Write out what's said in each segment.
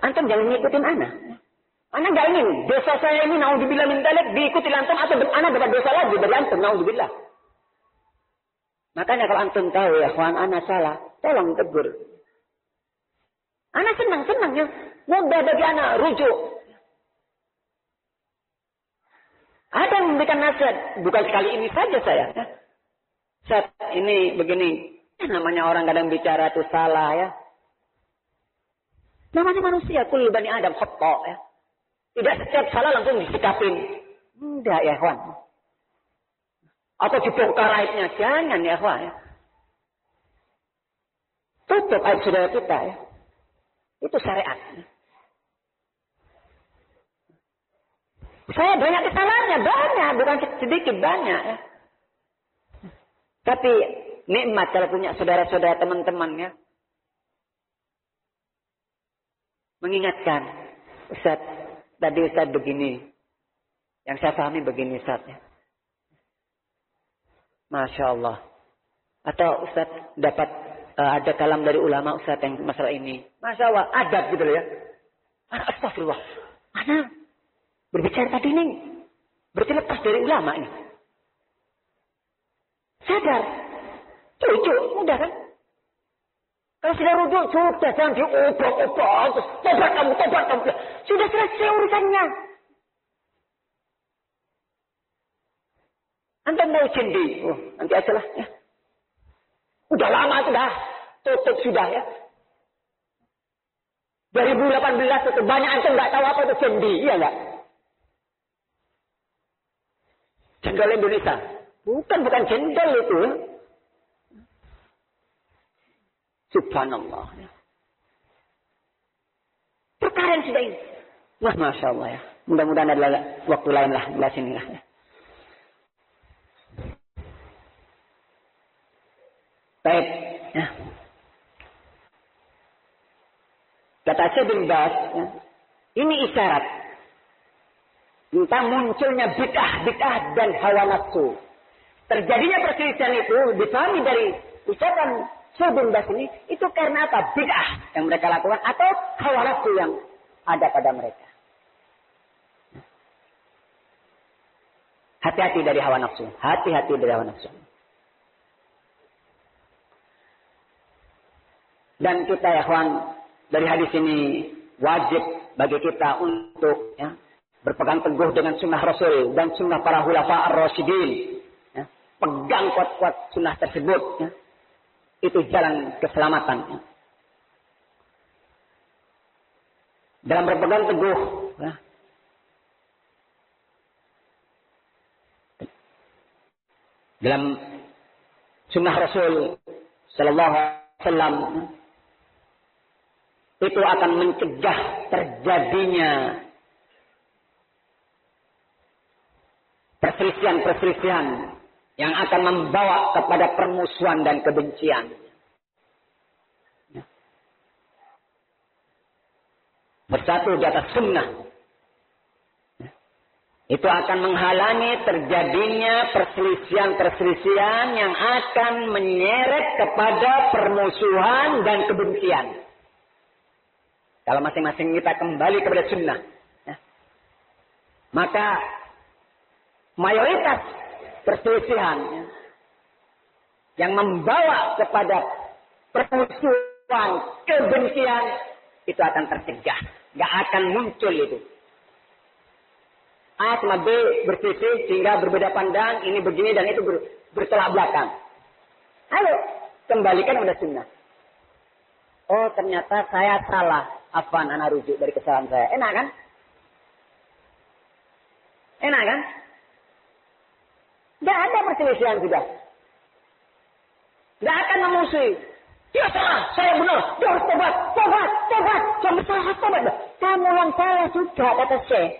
Antum jangan ngikutin ana. Ana nggak ingin dosa saya ini naudzubillah min dzalik diikuti antum atau ana dapat dosa lagi dari antum naudzubillah. Makanya kalau antum tahu ya kawan ana salah, tolong tegur. Ana senang ya, mudah bagi ana rujuk. Ada yang memberikan nasihat, bukan sekali ini saja saya. Saat ini begini, namanya orang kadang bicara itu salah ya. Namanya manusia, kullu bani Adam khata ya. Tidak setiap salah langsung disikapin. Tidak ya kawan. Atau dibongkar aibnya, jangan ya kawan ya. Tutup aib saudara kita ya. Itu syariat. Saya banyak kesalahannya, banyak, bukan sedikit, banyak ya. Tapi nikmat kalau punya saudara-saudara teman-teman ya. Mengingatkan, Ustaz, tadi Ustaz begini. Yang saya pahami begini Ustaz ya. Masya Allah. Atau Ustaz dapat ada kalam dari ulama Ustaz yang masalah ini. Masya Allah, adab gitu loh ya. Astagfirullah. Mana berbicara tadi ini berarti lepas dari ulama ini. Sadar. Cucu, mudah kan? Kalau sudah rujuk, sudah jangan diubah-ubah. Tobat kamu. Sudah selesai urusannya. Anda mau cendi. Oh, nanti aja lah. Ya. Udah lama sudah. Tutup sudah ya. 2018 itu banyak antum nggak tahu apa itu cendi. Iya nggak? Cendol Indonesia. Bukan cendol itu. Subhanallah. Perkara yang sudah ini. Wah, Masya Allah ya. Mudah-mudahan ada waktu lain lah. Belah sini lah. Ya. Baik. Ya. Kata Syekh bin Baz, ya, ini isyarat tentang munculnya bid'ah dan hawa nafsu. Terjadinya perselisihan itu dipahami dari ucapan Syekh bin Baz ini, itu karena apa? Bid'ah yang mereka lakukan atau hawa nafsu yang ada pada mereka. Hati-hati dari hawa nafsu. Hati-hati dari hawa nafsu. Dan kita ya kawan, dari hadis ini wajib bagi kita untuk ya, berpegang teguh dengan sunnah Rasul dan sunnah para khulafa ar-rasyidin. Ya. Pegang kuat-kuat sunnah tersebut. Ya. Itu jalan keselamatan. Ya. Dalam berpegang teguh. Ya. Dalam sunnah Rasul Sallallahu Alaihi Wasallam. Ya. Itu akan mencegah terjadinya perselisihan-perselisihan yang akan membawa kepada permusuhan dan kebencian. Bersatu di atas sunnah. Itu akan menghalangi terjadinya perselisihan-perselisihan yang akan menyeret kepada permusuhan dan kebencian. Kalau masing-masing kita kembali kepada sunnah. Ya. Maka mayoritas perselisihan ya, yang membawa kepada permusuhan, kebencian, itu akan tercegah. Gak akan muncul itu. A sama B berselisih sehingga berbeda pandang, ini begini dan itu bertolak belakang. Ayo, kembalikan kepada sunnah. Oh ternyata saya salah. Afwan, anak rujuk dari kesalahan saya. Enak kan? Enak kan? Tidak ada perselisihan sudah. Tidak akan memusuhi. Dia salah, saya benar. Dia harus tobat. Jangan salah, tobat. Kamu yang salah sudah, kata Syekh.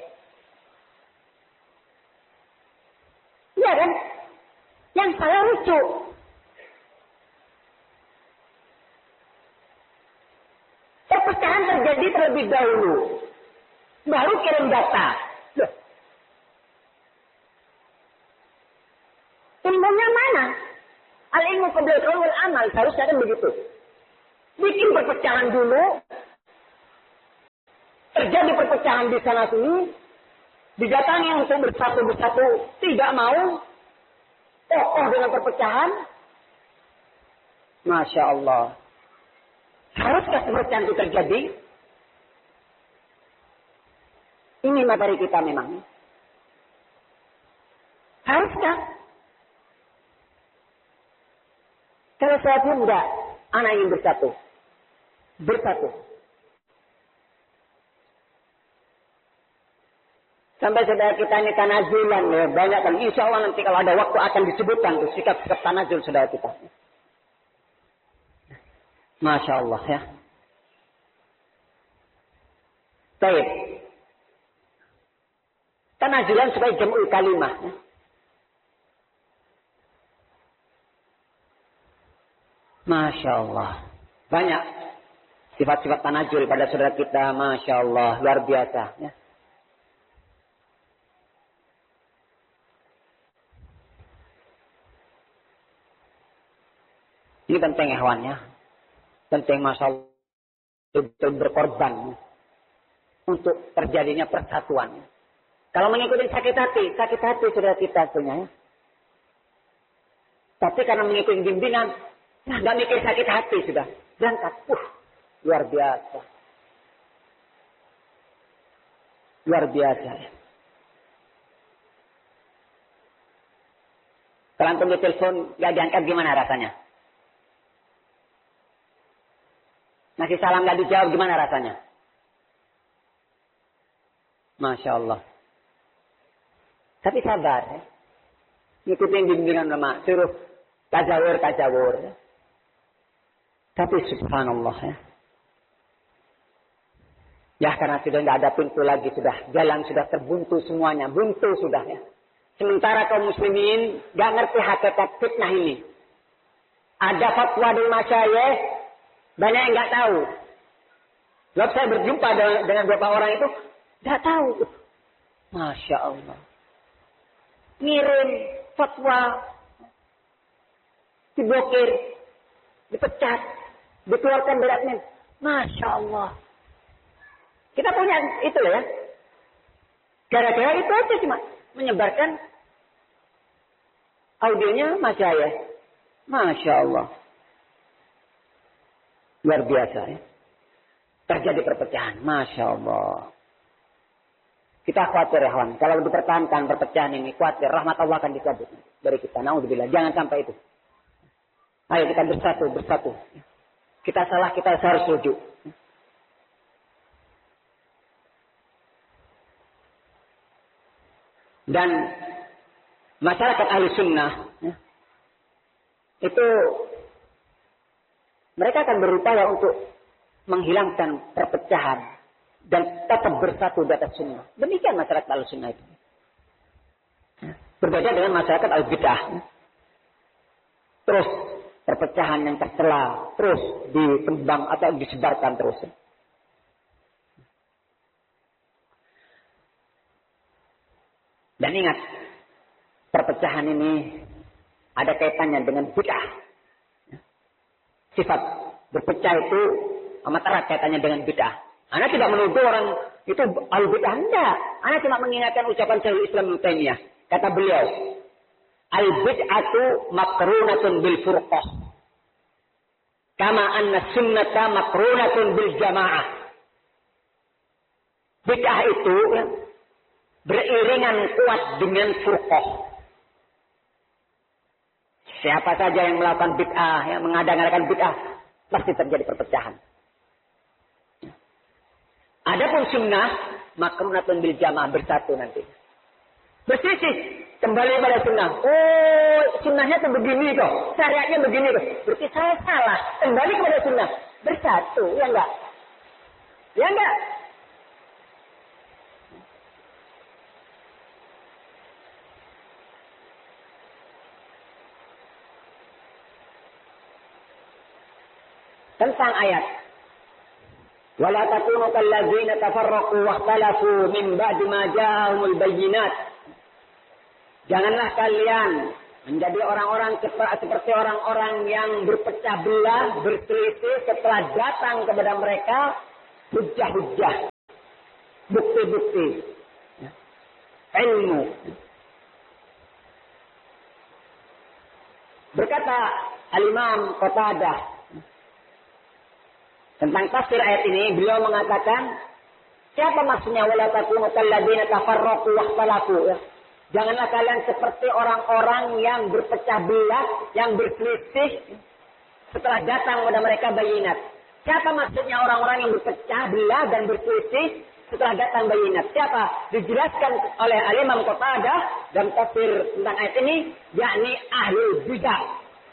Iya kan? Yang salah rujuk. Perpecahan terjadi terlebih dahulu. Baru kirim data. Loh. Ilmunya mana? Al-ilmu qabla al amal. Harusnya kan begitu. Bikin perpecahan dulu. terjadi perpecahan di sana sini, didatangi untuk bersatu-bersatu, tidak mau, kokoh dengan perpecahan. Masya Allah. Haruskah perpecahan itu terjadi? Ini materi kita memang. Haruskah? Kalau saya pun enggak, anak ingin bersatu. Bersatu. Sampai saudara kita ini tanazulan ya, banyak kan. Insya Allah nanti kalau ada waktu akan disebutkan tuh sikap-sikap tanazul saudara kita. Masya Allah ya. Baik. Tanazulan sebagai jam'ul kalimah. Ya. Masya Allah. Banyak sifat-sifat tanazul pada saudara kita. Masya Allah. Luar biasa. Ya. Ini penting ya. Penting Masya Allah. Betul berkorban. Untuk terjadinya persatuan. Kalau mengikuti sakit hati saudara kita punya. Ya. Tapi karena mengikuti bimbingan, nggak mikir sakit hati sudah. Berangkat. Luar biasa. Luar biasa. Kalau antum telepon nggak diangkat gimana rasanya? Ngasih salam nggak dijawab gimana rasanya? Masya Allah. Tapi sabar ya. Ngikutin bimbingan ulama. Suruh tajawur. Ya. Tapi subhanallah ya. Ya karena sudah tidak ada pintu lagi. Sudah jalan sudah terbuntu semuanya. Buntu sudah ya. Sementara kaum muslimin gak ngerti hakikat fitnah ini. Ada fatwa dari masyayikh. Banyak yang gak tahu. Lalu saya berjumpa dengan beberapa orang itu. Gak tahu. Masya Allah. Ngirim fatwa. Diblokir. Dipecat. Dikeluarkan dari admin. Masya Allah. Kita punya itu loh ya. Gara-gara itu aja cuma menyebarkan audionya masyayikh. Masya Allah. Luar biasa ya. Terjadi perpecahan. Masya Allah. Kita khawatir ya kawan. Kalau dipertahankan perpecahan ini khawatir. Rahmat Allah akan dicabut dari kita. Naudzubillah. Jangan sampai itu. Ayo kita bersatu. Kita salah, kita harus rujuk. Dan masyarakat ahli sunnah ya, itu mereka akan berupaya untuk menghilangkan perpecahan dan tetap bersatu di atas sunnah. Demikian masyarakat ahli sunnah itu. Berbeda dengan masyarakat ahli bidah. Terus perpecahan yang tercela terus dikembang atau disebarkan terus. Dan ingat, perpecahan ini ada kaitannya dengan bid'ah. Sifat berpecah itu amat erat kaitannya dengan bid'ah. Anda tidak menuduh orang itu al-bid'ah, enggak. Anda cuma mengingatkan ucapan Syekhul Islam Ibnu Taimiyah. Kata beliau, al-bid'atu makrunatun bil furqah. Kama anna sunnata makrunatun bil jamaah. Bid'ah itu ya, beriringan kuat dengan furqah. Siapa saja yang melakukan bid'ah, yang mengada-ngadakan bid'ah, pasti terjadi perpecahan. Adapun sunnah, makrunatun bil jamaah, bersatu nanti. Bersisih, kembali pada sunnah. Oh, sunnahnya itu begini kok, syariatnya begini kok. Berarti saya salah, kembali kepada sunnah. Bersatu, ya enggak? Ya enggak? Tentang ayat wala takunu kalladzina tafarraqu wakhtalafu min ba'di ma ja'ahumul bayyinat. Janganlah kalian menjadi orang-orang seperti orang-orang yang berpecah belah, berselisih setelah datang kepada mereka hujjah-hujjah. bukti-bukti ilmu. Berkata Al-Imam Qatadah tentang tafsir ayat ini, beliau mengatakan, siapa maksudnya wala takunu kalladzina tafarraqu wakhtalafu, ya. Janganlah kalian seperti orang-orang yang berpecah belah, yang berselisih setelah datang kepada mereka bayinat. Siapa maksudnya orang-orang yang berpecah belah dan berselisih setelah datang bayinat? Siapa? Dijelaskan oleh Al-Imam Qatadah dalam tafsir tentang ayat ini, yakni ahlul bidah.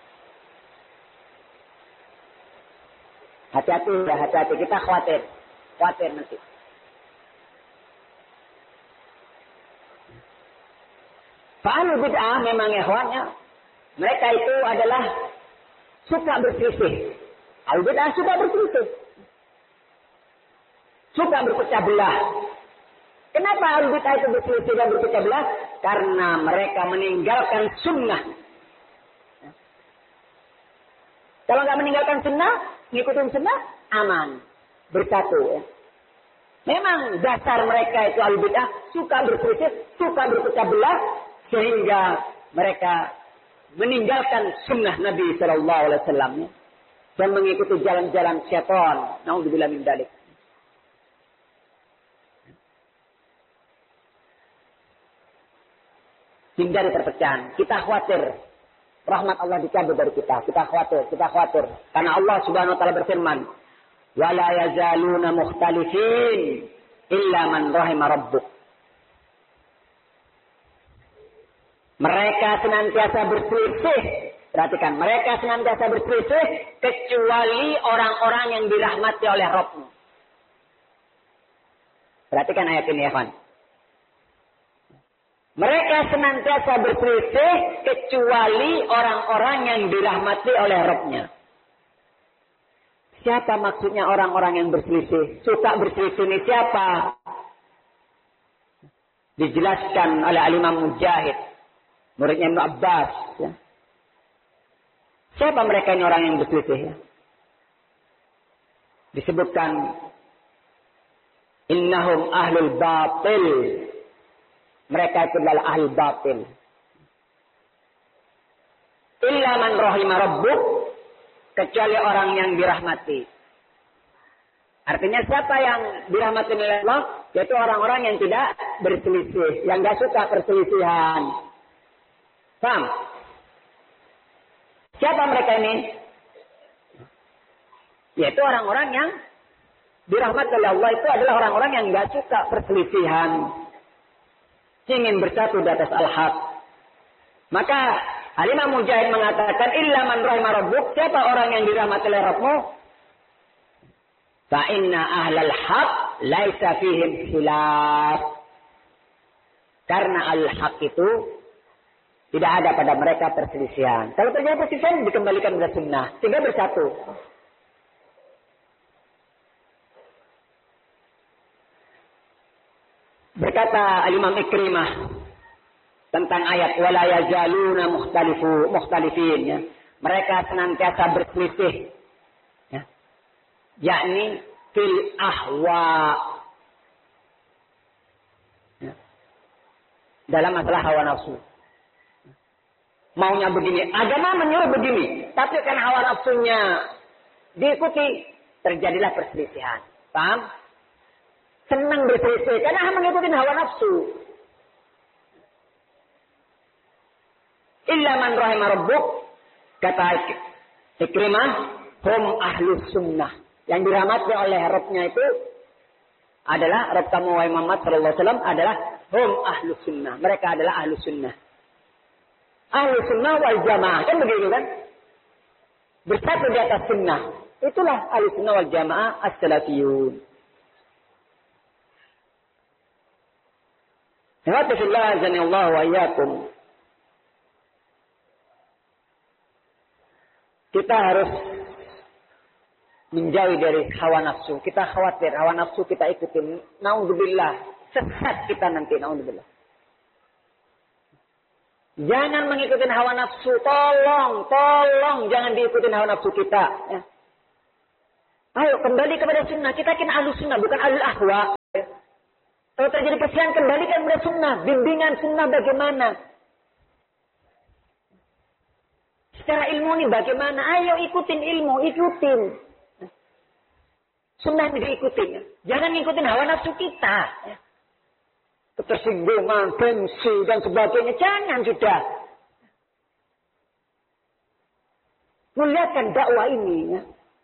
Hati-hati ya, hati-hati. Kita khawatir nanti. Ahlul bid'ah memang ikhwannya, mereka itu adalah suka berselisih. Ahlul bid'ah suka berselisih. Suka berpecah belah. Kenapa ahlul bid'ah itu berselisih dan berpecah belah? Karena mereka meninggalkan sunnah. Kalau nggak meninggalkan sunnah, ngikutin sunnah, aman. Bersatu. Ya. Memang dasar mereka itu ahlul bid'ah suka berselisih, suka berpecah belah, sehingga mereka meninggalkan sunnah Nabi Sallallahu Alaihi Wasallam dan mengikuti jalan-jalan syaitan. Naudzubillah min dzalik. Hindari perpecahan. Kita khawatir rahmat Allah dicabut dari kita. Kita khawatir. Karena Allah Subhanahu Wa Taala berfirman, "Wala yazaluna mukhtalifin illa man rahima rabbuk." Mereka senantiasa berselisih. Perhatikan, mereka senantiasa berselisih kecuali orang-orang yang dirahmati oleh Rabb-Mu. Perhatikan ayat ini ya, kawan. Mereka senantiasa berselisih kecuali orang-orang yang dirahmati oleh Rabb-Nya. Siapa maksudnya orang-orang yang berselisih? Suka berselisih ini siapa? Dijelaskan oleh Al-Imam Mujahid, muridnya Ibnu Abbas. Ya. Siapa mereka ini orang yang berselisih? Ya? Disebutkan, innahum ahlul batil. Mereka itu adalah ahli batil. Illa man rahima rabbuk, kecuali orang yang dirahmati. Artinya siapa yang dirahmati oleh Allah? Yaitu orang-orang yang tidak berselisih, yang tidak suka perselisihan. Paham? Siapa mereka ini? Yaitu orang-orang yang dirahmati oleh Allah itu adalah orang-orang yang tidak suka perselisihan. Ingin bersatu di atas al-haq. Maka Al-Imam Mujahid mengatakan, illa man rahima rabbuk, siapa orang yang dirahmati oleh Rabbmu? Fa inna ahlal haq laisa fihim khilaf. Karena al-haq itu tidak ada pada mereka perselisihan. Kalau terjadi perselisihan, dikembalikan kepada sunnah. Sehingga bersatu. Berkata Al-Imam Ikrimah tentang ayat wala yazaluna mukhtalifin, ya. Mereka senantiasa berselisih, ya. Yakni fil ahwa, ya. Dalam masalah hawa nafsu. Maunya begini, agama menyuruh begini, tapi kan hawa nafsunya diikuti, terjadilah perselisihan. Paham? Senang berselisih karena mengikuti hawa nafsu. Illa man rahima rabbuk, kata Ikrimah, hum ahlus sunnah. Yang dirahmati oleh Rabb-nya itu adalah Rabb kamu wahai Muhammad sallallahu alaihi wasallam adalah hum ahlus sunnah. Mereka adalah ahlus sunnah. Ahlus sunnah wal jamaah, kan begitu kan? Bersatu di atas sunnah. Itulah ahlus sunnah wal jamaah as-salafiyun. Alhamdulillah azanillahu wa iyyakum. Kita harus menjauhi dari hawa nafsu. Kita khawatir hawa nafsu kita ikutin. Naudzubillah, sesat kita nanti, naudzubillah. Jangan mengikuti hawa nafsu. Tolong jangan diikutin hawa nafsu kita. Ya. Ayo kembali kepada sunnah. Kita kan ahlus sunnah, bukan ahlul ahwa. Kalau terjadi perselisihan, kembalikan kepada sunnah. Bimbingan sunnah bagaimana? Secara ilmu ini bagaimana? Ayo ikutin ilmu, ikutin. Sunnah ini diikutin. Jangan ngikutin hawa nafsu kita. Ketersinggungan, gengsi, dan sebagainya. Jangan sudah. Muliakan dakwah ini. Ya.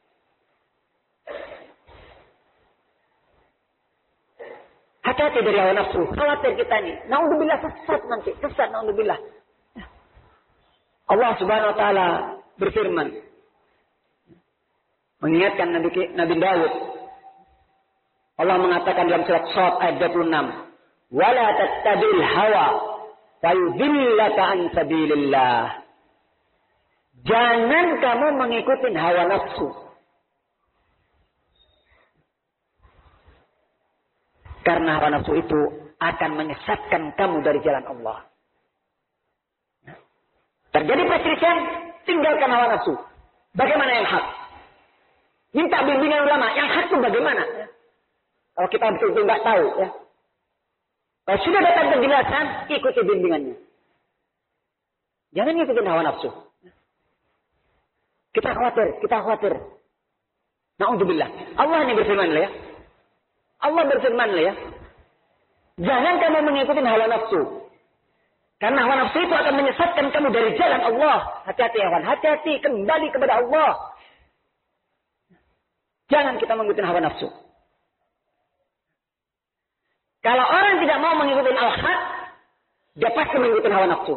Hati-hati dari hawa nafsu. Khawatir kita ini. Naudzubillah sesat nanti. Sesat, naudzubillah. Allah Subhanahu wa taala berfirman mengingatkan Nabi Daud. Allah mengatakan dalam surat Shad ayat 26, "Wala tattabi'il hawa fayudillaka an sabilillah." Jangan kamu mengikuti hawa nafsu. Karena hawa nafsu itu akan menyesatkan kamu dari jalan Allah. Terjadi perselisihan, tinggalkan hawa nafsu. Bagaimana yang hak? Minta bimbingan ulama. Yang hak itu bagaimana? Kalau kita betul-betul nggak tahu, ya. Kalau sudah datang penjelasan, ikuti bimbingannya. Jangan ikutin hawa nafsu. Kita khawatir. Na'udzubillah. Allah ini berfirman ya. Allah berfirman ya. Jangan kamu mengikuti hawa nafsu. Karena hawa nafsu itu akan menyesatkan kamu dari jalan Allah. Hati-hati ya kawan. Hati-hati. Kembali kepada Allah. Jangan kita mengikuti hawa nafsu. Kalau orang tidak mau mengikuti al-haq, dia pasti mengikuti hawa nafsu.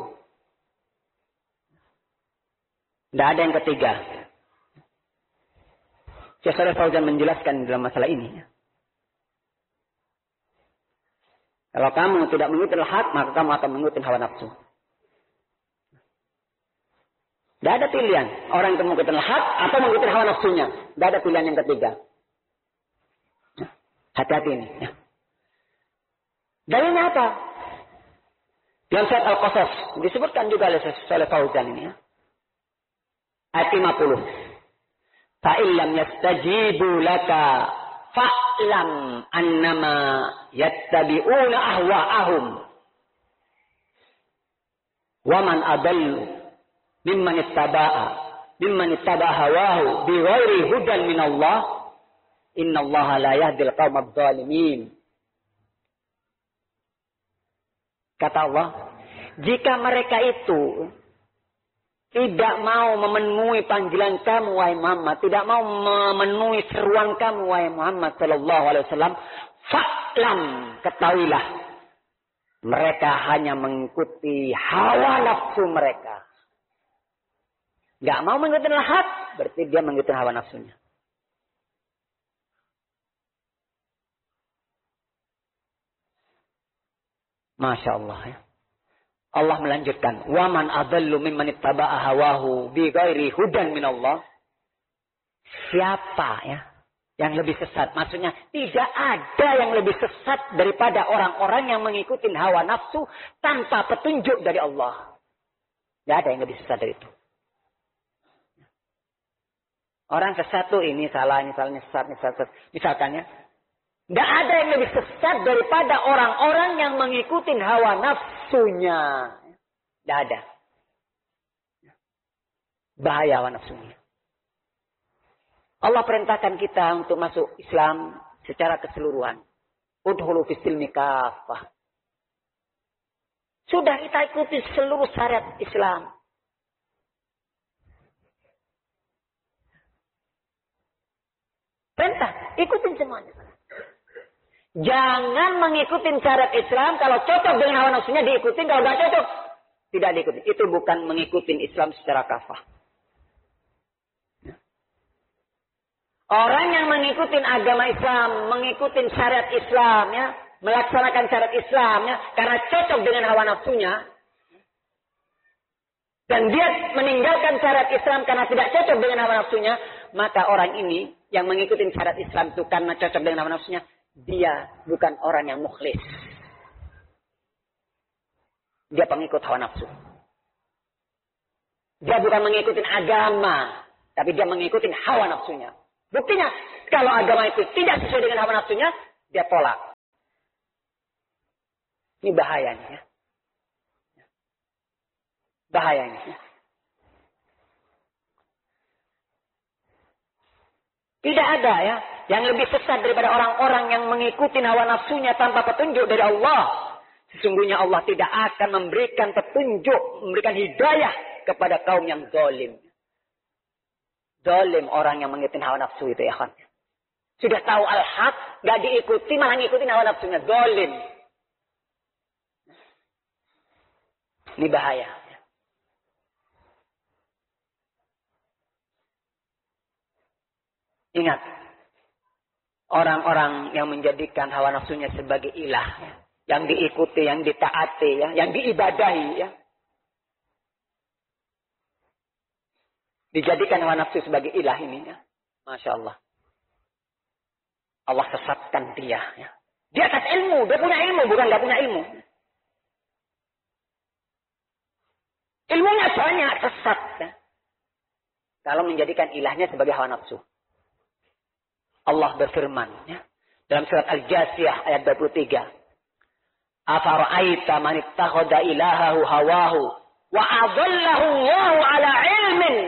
Tidak ada yang ketiga. Syekh Shalih Fauzan menjelaskan dalam masalah ini. Kalau kamu tidak mengikuti al-haq, maka kamu akan mengikuti hawa nafsu. Tidak ada pilihan. Orang itu mengikuti al-haq atau mengikuti hawa nafsunya. Tidak ada pilihan yang ketiga. Hati-hati ini. Dalilnya apa? Dalam surat Al-Qasas disebutkan juga oleh Shalih Fauzan ini. Ayat 50. Fa'illam yastajibu laka fa'lam annama yattabi'una ahwa'ahum. Wa man adallu mimman ittaba'a hawahu bighairi hudan minallah. Innallaha la yahdil qaumadh dhalimin. Kata Allah, jika mereka itu tidak mau memenuhi panggilan kamu, wahai Muhammad, tidak mau memenuhi seruan kamu, wahai Muhammad sallallahu alaihi wasallam, fa'lam, ketahuilah, mereka hanya mengikuti hawa nafsu mereka. Gak mau mengikuti al-haq, berarti dia mengikuti hawa nafsunya. Masya Allah ya. Allah melanjutkan, waman adallu mimman ittaba'a hawahu bi ghairi hudan minallah. Siapa ya yang lebih sesat? Maksudnya tidak ada yang lebih sesat daripada orang-orang yang mengikuti hawa nafsu tanpa petunjuk dari Allah. Tidak ada yang lebih sesat dari itu. Orang sesat tuh ini salah, ini salah, ini sesat, ini sesat. Misalkan ya. Tidak ada yang lebih sesat daripada orang-orang yang mengikuti hawa nafsunya. Tidak ada. Bahaya hawa nafsunya. Allah perintahkan kita untuk masuk Islam secara keseluruhan. Udhulu fis-silmi kaffah. Sudah kita ikuti seluruh syariat Islam. Perintah, ikutin semuanya. Jangan mengikuti syariat Islam. Kalau cocok dengan hawa nafsunya diikutin. Kalau tidak cocok, tidak diikuti. Itu bukan mengikuti Islam secara kafah. Orang yang mengikuti agama Islam, mengikuti syariat Islam, ya, melaksanakan syariat Islam, ya, karena cocok dengan hawa nafsunya, dan dia meninggalkan syariat Islam karena tidak cocok dengan hawa nafsunya, maka orang ini yang mengikuti syariat Islam itu karena cocok dengan hawa nafsunya, dia bukan orang yang mukhlis. Dia pengikut hawa nafsu. Dia bukan mengikuti agama, tapi dia mengikuti hawa nafsunya. Buktinya, kalau agama itu tidak sesuai dengan hawa nafsunya, dia tolak. Ini bahayanya. Bahayanya. Tidak ada ya yang lebih sesat daripada orang-orang yang mengikuti hawa nafsunya tanpa petunjuk dari Allah. Sesungguhnya Allah tidak akan memberikan petunjuk, memberikan hidayah kepada kaum yang zalim. Zalim orang yang mengikuti hawa nafsu itu ya kan. Sudah tahu al-haq, gak diikuti, malah ngikutin hawa nafsunya. Zalim. Ini bahaya. Ingat, orang-orang yang menjadikan hawa nafsunya sebagai ilah, ya, yang diikuti, yang ditaati, ya, yang diibadahi, ya. Dijadikan hawa nafsu sebagai ilah ini, ya. Masya Allah. Allah sesatkan dia. Ya. Di atas ilmu, dia punya ilmu, bukan gak punya ilmu. Ilmunya banyak, sesat. Ya. Kalau menjadikan ilahnya sebagai hawa nafsu. Allah berfirman ya, dalam surat Al-Jasiyah ayat 23. Afara'aita man ittakhadha ilahahu hawahu wa adallahu Allahu ala ilmin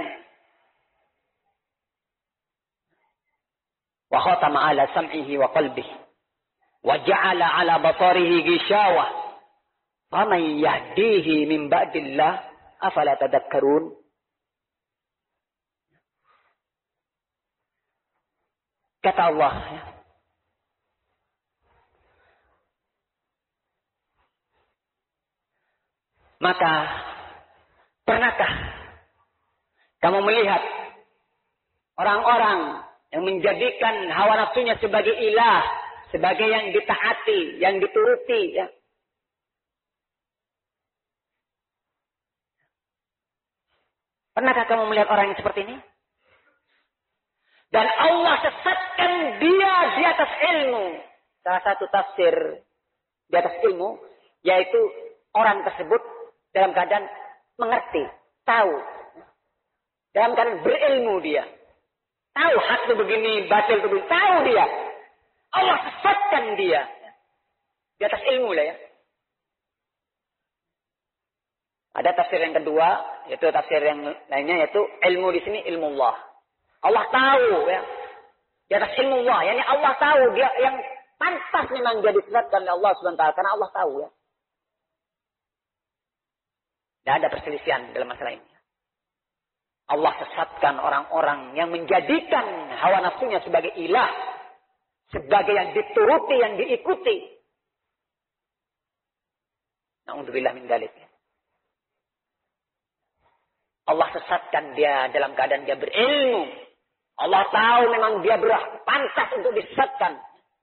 wa khatama ala sam'ihi wa qalbihi wa ja'ala ala basarihi ghishawah faman yahdihi min ba'dillah afala tadhakkarun. Kata Allah, ya. Maka pernahkah kamu melihat orang-orang yang menjadikan hawa nafsunya sebagai ilah, sebagai yang ditaati, yang dituruti, ya. Pernahkah kamu melihat orang yang seperti ini? Dan Allah sesatkan dia di atas ilmu. Salah satu tafsir di atas ilmu, yaitu orang tersebut dalam keadaan mengerti, tahu. Dalam keadaan berilmu dia. Tahu hak itu begini, batil itu begini. Tahu dia. Allah sesatkan dia. Di atas ilmu lah ya. Ada tafsir yang kedua, yaitu tafsir yang lainnya, yaitu ilmu di sini ilmu Allah. Allah tahu ya. Di atas ilmu Allah. Yani Allah tahu dia yang pantas memang dia disesatkan oleh Allah SWT. Karena Allah tahu ya. Tidak ada perselisihan dalam masalah ini. Allah sesatkan orang-orang yang menjadikan hawa nafsunya sebagai ilah. Sebagai yang dituruti, yang diikuti. Na'udzubillah min dzalik. Allah sesatkan dia dalam keadaan dia berilmu. Allah tahu memang dia pantas untuk disesatkan.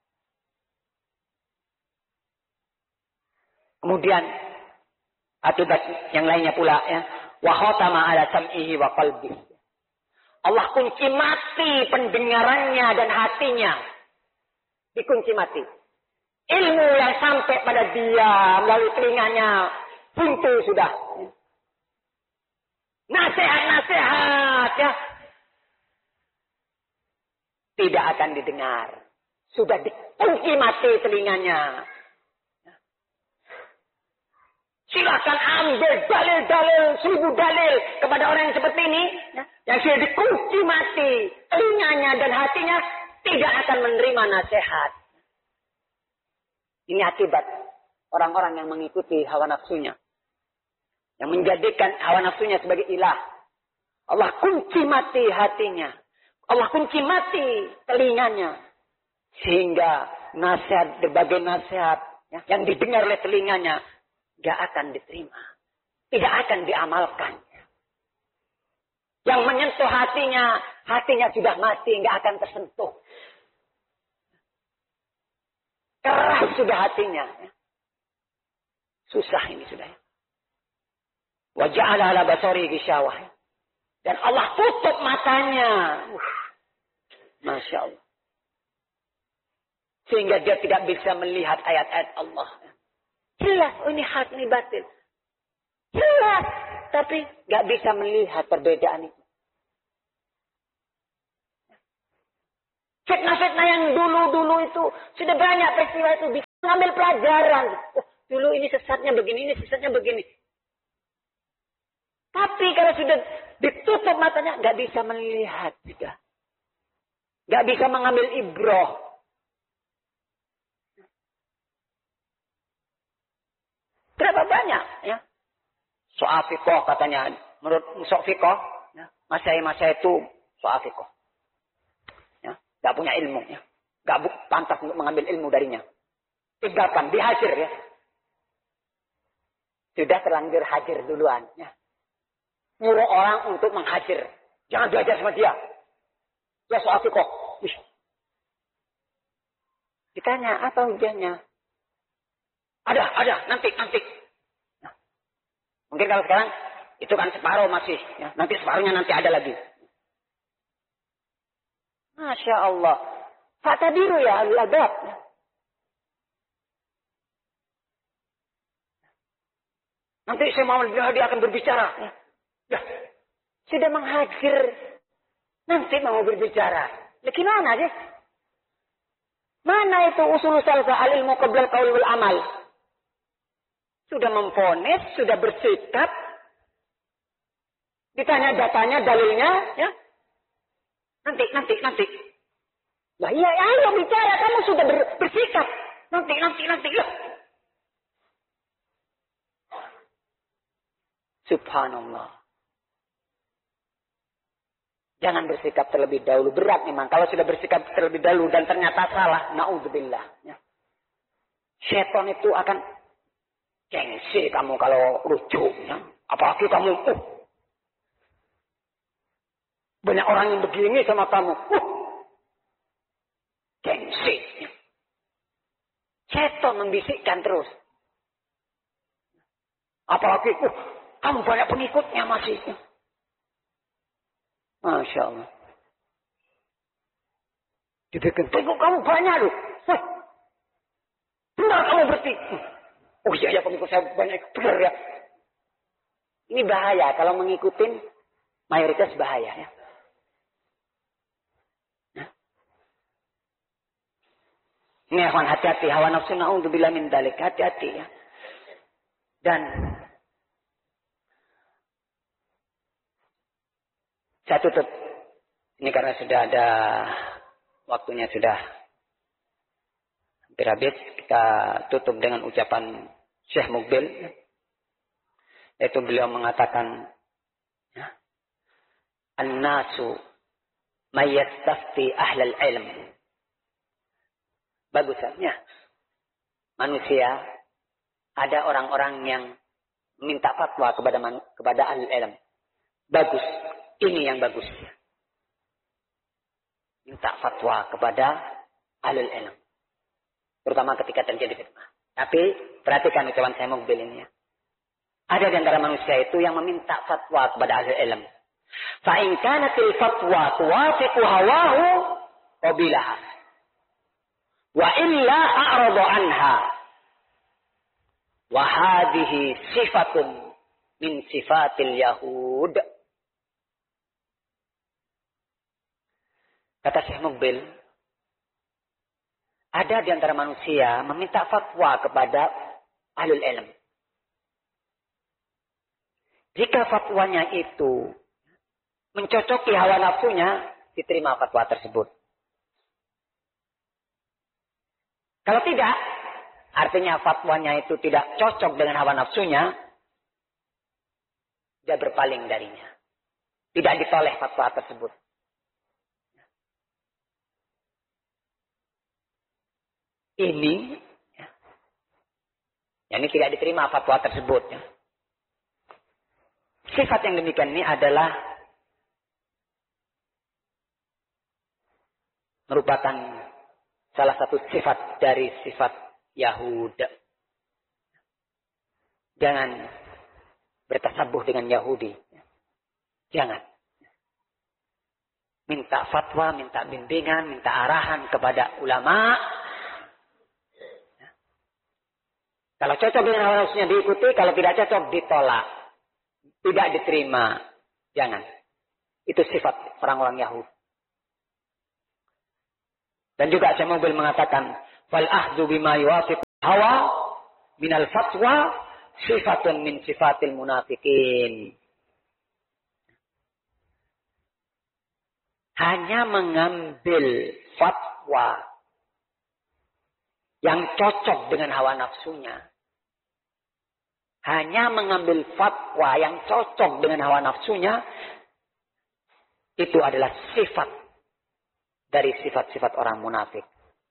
Kemudian akibat yang lainnya pula ya, wa khatama ala sam'ihi wa qalbihi. Allah kunci mati pendengarannya dan hatinya. Dikunci mati. Ilmu yang sampai pada dia melalui telinganya buntu sudah. Nasihat-nasihat ya. Tidak akan didengar. Sudah dikunci mati telinganya. Silakan ambil dalil-dalil, 1000 dalil kepada orang yang seperti ini. Yang sudah dikunci mati telinganya dan hatinya, tidak akan menerima nasihat. Ini akibat orang-orang yang mengikuti hawa nafsunya. Yang menjadikan hawa nafsunya sebagai ilah. Allah kunci mati hatinya. Allah kunci mati telinganya. Sehingga nasihat, berbagai nasihat ya, yang didengar oleh telinganya gak akan diterima. Tidak akan diamalkan. Yang menyentuh hatinya, hatinya sudah mati, gak akan tersentuh. Keras sudah hatinya. Susah ini sudah. Wa ja'ala ala basari ghishawah. Dan Allah tutup matanya. Masya Allah. Sehingga dia tidak bisa melihat ayat-ayat Allah. Jelas, oh ini hak, ini batil. Jelas. Tapi gak bisa melihat perbedaan itu. Fitnah-fitnah yang dulu-dulu itu. Sudah banyak peristiwa itu. Bisa mengambil pelajaran. Oh, dulu ini sesatnya begini, ini sesatnya begini. Tapi kalau sudah ditutup matanya, nggak bisa melihat sudah. Nggak bisa mengambil ibroh. Berapa banyak ya? Soal fikoh katanya, menurut soal fikoh, ya, masai itu soal fikoh. Ya, nggak punya ilmu, ya. Nggak pantas untuk mengambil ilmu darinya. Tinggalkan, dihajar ya. Sudah terlanjur hajar duluan. Ya. Nyuruh orang untuk menghajar. Jangan belajar sama dia. Dia soal fikoh. Ditanya, apa hujannya? Ada, nanti. Nah, mungkin kalau sekarang, itu kan separuh masih. Ya. Nanti separuhnya nanti ada lagi. Masya Allah. Fa'tabiru ya ahlul albab. Nanti saya mau dia akan berbicara. Ya. Sudah menghajar. Nanti mau berbicara. Gimana sih? Mana itu usul salsa al-ilmu qabla al-qaul wal amal? Sudah memvonis, sudah bersikap. Ditanya datanya, dalilnya, ya. Nanti. Lah iya, ayo bicara, kamu sudah bersikap. Nanti. Ya. Subhanallah. Jangan bersikap terlebih dahulu. Berat memang. Kalau sudah bersikap terlebih dahulu dan ternyata salah. Na'udzubillah. Ya. Syaitan itu akan gengsi kamu kalau rujuk. Ya. Apalagi kamu. Banyak orang yang begini sama kamu. Gengsi. Ya. Syaitan membisikkan terus. Apalagi. Kamu banyak pengikutnya masih. Ya. Masya Allah. Dibikin pengikut kamu banyak loh. Benar kamu berarti. Oh iya pengikut saya banyak. Benar ya. Ini bahaya. Kalau mengikutin mayoritas bahaya ya. Nah. Ini akhwan hati-hati. Hawa nafsu na'udzubillah min dalik. Hati-hati ya. Dan saya tutup. Ini karena sudah ada waktunya sudah hampir habis. Kita tutup dengan ucapan Syekh Mukbil. Yaitu beliau mengatakan. Ya, An-nasu mayyastafti ahlal ilm. Bagusnya. Manusia. Ada orang-orang yang minta fatwa kepada ahlul ilm. Bagus. Ini yang bagus. Minta fatwa kepada ahlul ilm. Terutama ketika terjadi fitnah. Tapi perhatikan ucapan saya Mukbil ini ya. Ada di antara manusia itu yang meminta fatwa kepada ahlul ilm. Fa in kanatil fatwa tuwafiqu hawahu qabilaha. Wa illa a'rada anha. Wa hadhihi sifatun min sifatil yahud. Kata Syekh Mukbil, ada di antara manusia meminta fatwa kepada ahlul ilm. Jika fatwanya itu mencocoki hawa nafsunya, diterima fatwa tersebut. Kalau tidak, artinya fatwanya itu tidak cocok dengan hawa nafsunya, dia berpaling darinya. Tidak ditoleh fatwa tersebut. Ini tidak diterima fatwa tersebut. Ya. Sifat yang demikian ini adalah merupakan salah satu sifat dari sifat Yahud. Jangan bertasabuh dengan Yahudi. Jangan. Minta fatwa, minta bimbingan, minta arahan kepada ulama. Kalau cocok dengan hawa nafsunya diikuti, kalau tidak cocok ditolak. Tidak diterima. Jangan. Itu sifat orang-orang Yahudi. Dan juga Syekh Mukbil mengatakan, "Fal ahdzu bima yuwafiq hawa minal fatwa sifatun min sifatil munafikin. Hanya mengambil fatwa yang cocok dengan hawa nafsunya. Hanya mengambil fatwa yang cocok dengan hawa nafsunya. Itu adalah sifat dari sifat-sifat orang munafik.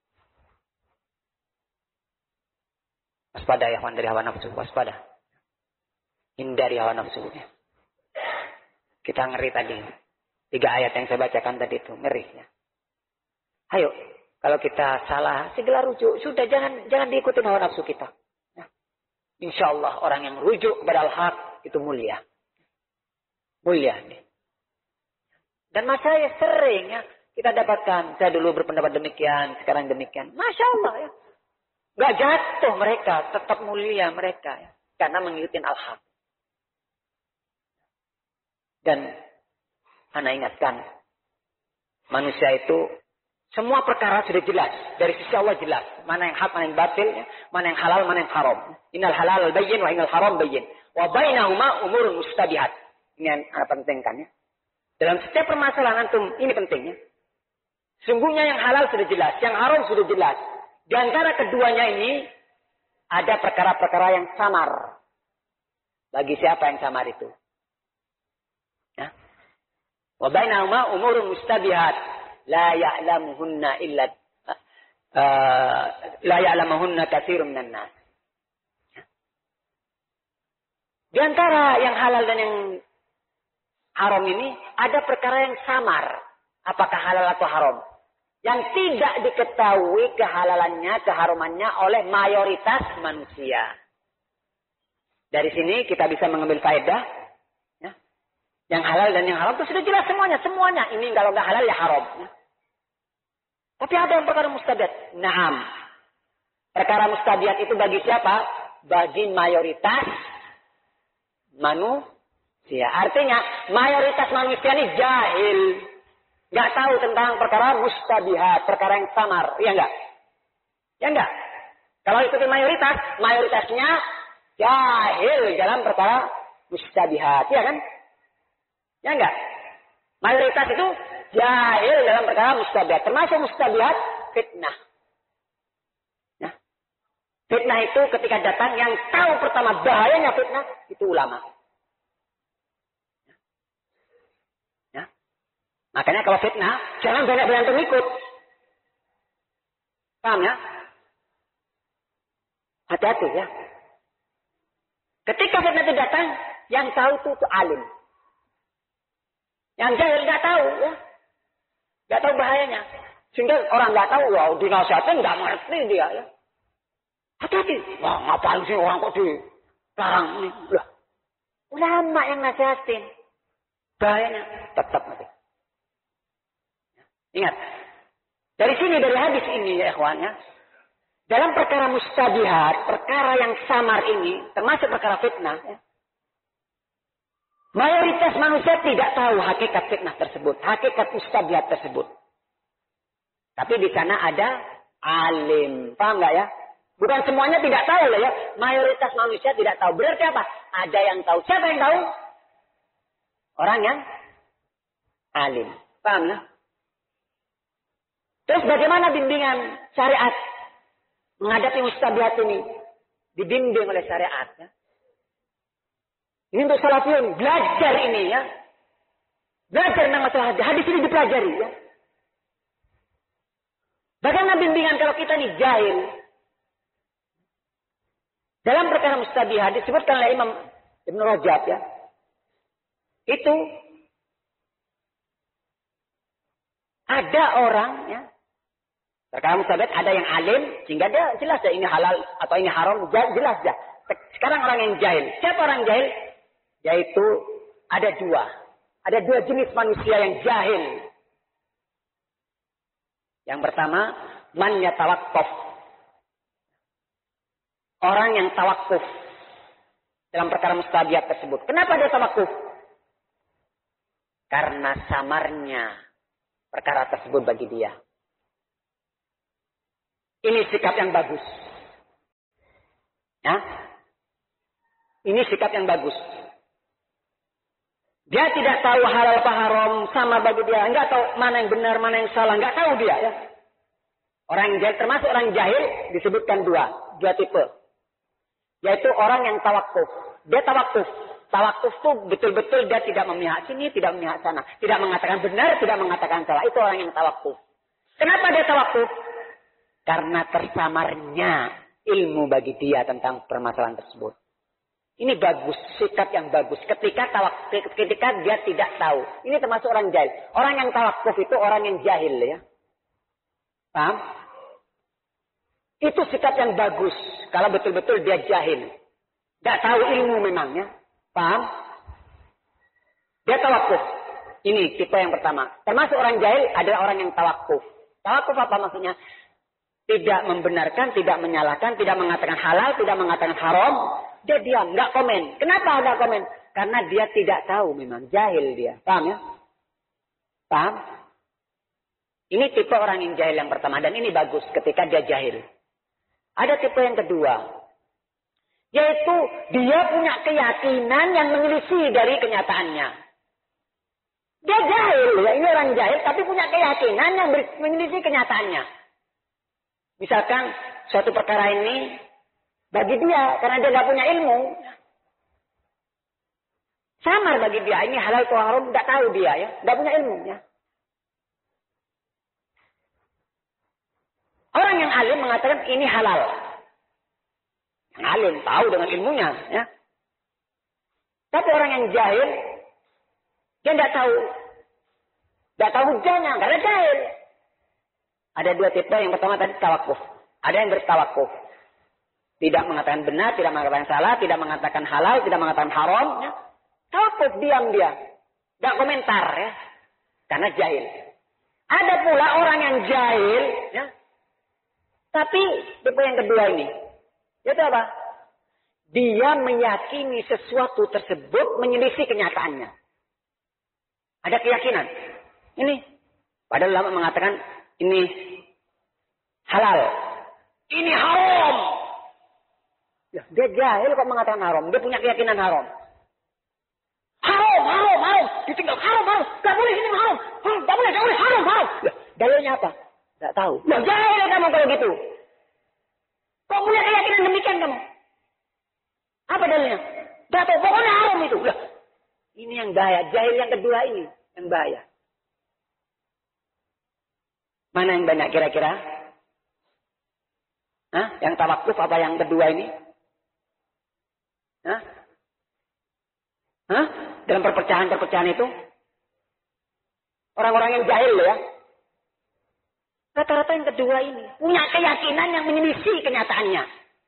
Waspada ya dari hawa nafsu. Waspada. Hindari hawa nafsu. Kita ngeri tadi. 3 ayat yang saya bacakan tadi itu. Ngeri. Ya. Ayo. Kalau kita salah. Segera rujuk. Sudah jangan diikutin hawa nafsu kita. Ya. Insya Allah orang yang rujuk kepada al-haq. Itu mulia. Mulia. Nih. Dan masalah sering ya. Kita dapatkan. Saya dulu berpendapat demikian. Sekarang demikian. Masya Allah ya. Gak jatuh mereka. Tetap mulia mereka. Ya. Karena mengikuti al-haq. Dan Anda ingatkan. Manusia itu. Semua perkara sudah jelas. Dari sisi Allah jelas. Mana yang hak, mana yang batil. Ya. Mana yang halal, mana yang haram. Innal halal bayyin wa innal haram bayyin. Wa bainahuma umurun mustabihat. Ini yang Anda pentingkan ya. Dalam setiap permasalahan antum. Ini pentingnya. Sungguhnya yang halal sudah jelas. Yang haram sudah jelas. Di antara keduanya ini. Ada perkara-perkara yang samar. Bagi siapa yang samar itu? Ya. Wa bainahuma umurun mustabihat. La ya'lamuhunna illa. La ya'lamuhunna katsirun minan nas. Ya. Di antara yang halal dan yang haram ini. Ada perkara yang samar. Apakah halal atau haram? Yang tidak diketahui kehalalannya, keharumannya oleh mayoritas manusia. Dari sini kita bisa mengambil faedah. Ya. Yang halal dan yang haram itu sudah jelas semuanya. Semuanya. Ini kalau nggak halal ya haram. Ya. Tapi ada yang perkara mustabihat. Naam. Perkara mustabihat itu bagi siapa? Bagi mayoritas manusia. Artinya mayoritas manusia ini jahil. Gak tahu tentang perkara mustabihat, perkara yang samar, iya enggak? Ya enggak? Kalau ikuti mayoritas, mayoritasnya jahil dalam perkara mustabihat, ya kan? Ya enggak? Mayoritas itu jahil dalam perkara mustabihat, termasuk mustabihat fitnah. Ya. Fitnah itu ketika datang yang tahu pertama bahayanya fitnah itu ulama. Makanya kalau fitnah, jangan banyak-banyak pengikut. Paham ya? Hati-hati ya. Ketika fitnah itu datang, yang tahu itu alim. Yang jahil nggak tahu ya. Nggak tahu bahayanya. Sehingga orang nggak tahu, wah dinasihatin nggak ngerti dia ya. Hati-hati. Wah ngapain sih orang kok dilarang ini? Lah, ulama yang nasihatin. Bahayanya tetap nanti. Ingat, dari sini, dari hadis ini ya ikhwannya, dalam perkara mustabihat, perkara yang samar ini, termasuk perkara fitnah, ya, mayoritas manusia tidak tahu hakikat fitnah tersebut, hakikat mustabihat tersebut. Tapi di sana ada alim, paham nggak ya? Bukan semuanya tidak tahu ya, mayoritas manusia tidak tahu. Berarti apa? Ada yang tahu. Siapa yang tahu? Orang yang alim, paham ya? Terus bagaimana bimbingan syariat menghadapi mustabihat ini? Dibimbing oleh syariat. Ya. Ini untuk salafiyun. Belajar ini ya. Belajar tentang masalah hadis. Hadis ini dipelajari ya. Bagaimana bimbingan kalau kita ini jahil? Dalam perkara mustabihat disebutkan oleh Imam Ibn Rajab ya. Itu ada orang ya. Perkara mustabihat ada yang alim sehingga dia jelas ya ini halal atau ini haram jelas ya. Sekarang orang yang jahil. Siapa orang jahil? Yaitu ada dua jenis manusia yang jahil. Yang pertama, man yatawaqqaf. Orang yang tawakuf dalam perkara mustabihat tersebut. Kenapa dia tawakuf? Karena samarnya perkara tersebut bagi dia. Ini sikap yang bagus. Ya. Ini sikap yang bagus. Dia tidak tahu halal apa haram, sama bagi dia. Enggak tahu mana yang benar, mana yang salah. Enggak tahu dia. Ya. Orang yang jahil, termasuk orang jahil, disebutkan dua tipe. Yaitu orang yang tawakuf. Dia tawakuf. Tawakuf itu betul-betul dia tidak memihak sini, tidak memihak sana. Tidak mengatakan benar, tidak mengatakan salah. Itu orang yang tawakuf. Kenapa dia tawakuf? Karena tersamarnya ilmu bagi dia tentang permasalahan tersebut. Ini bagus, sikap yang bagus. Ketika dia tidak tahu. Ini termasuk orang jahil. Orang yang tawakuf itu orang yang jahil ya. Paham? Itu sikap yang bagus. Kalau betul-betul dia jahil. Tidak tahu ilmu memangnya. Paham? Dia tawakuf. Ini tipe yang pertama. Termasuk orang jahil adalah orang yang tawakuf. Tawakuf apa maksudnya? Tidak membenarkan, tidak menyalahkan, tidak mengatakan halal, tidak mengatakan haram. Dia diam, nggak komen. Kenapa nggak komen? Karena dia tidak tahu memang. Jahil dia. Paham ya? Paham? Ini tipe orang yang jahil yang pertama. Dan ini bagus ketika dia jahil. Ada tipe yang kedua. Yaitu dia punya keyakinan yang menyelisih dari kenyataannya. Dia jahil. Ya. Ini orang jahil tapi punya keyakinan yang menyelisih kenyataannya. Misalkan suatu perkara ini bagi dia, karena dia nggak punya ilmu, samar bagi dia. Ini halal atau haram, nggak tahu dia ya, nggak punya ilmu ya. Orang yang alim mengatakan ini halal. Yang alim tahu dengan ilmunya ya. Tapi orang yang jahil, dia nggak tahu hujahnya karena jahil. Ada dua tipe. Yang pertama tadi tawakuf. Ada yang bertawakuf. Tidak mengatakan benar, tidak mengatakan salah, tidak mengatakan halal, tidak mengatakan haram. Ya. Tawakuf, diam dia. Tidak komentar ya. Karena jahil. Ada pula orang yang jahil. Ya. Tapi tipe yang kedua ini. Itu apa? Dia meyakini sesuatu tersebut menyelisih kenyataannya. Ada keyakinan. Ini. Padahal ulama mengatakan ini halal. Ini haram. Ya, dia jahil kok mengatakan haram. Dia punya keyakinan haram. Haram. Ditinggal haram. Gak boleh ini haram. Gak boleh haram. Ya, dalilnya apa? Gak tahu. Ya, jahil kamu kalau gitu. Kok punya keyakinan demikian kamu? Apa dalilnya? Gak tahu. Pokoknya haram itu. Ya, ini yang bahaya. Jahil yang kedua ini yang bahaya. Mana yang banyak kira-kira? Hah? Yang tawakuf apa yang kedua ini? Hah? Dalam perpecahan itu? Orang-orang yang jahil ya. Rata-rata yang kedua ini. Punya keyakinan yang menyelisih kenyataannya.